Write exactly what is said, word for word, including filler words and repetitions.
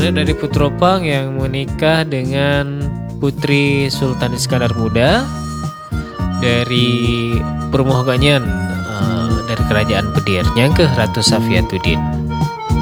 anak dari Putropang yang menikah dengan Putri Sultan Iskandar Muda dari Permohoganyan uh, dari Kerajaan Pedir Nyangkeh Ratu Safiatuddin.